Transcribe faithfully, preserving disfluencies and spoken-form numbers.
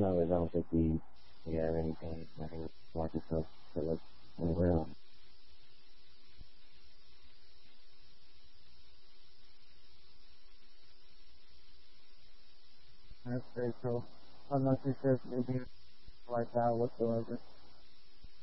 really don't think we, we have anything, nothing like yourself to look anywhere else. That's very cool. I'm not too sure if anything like that whatsoever.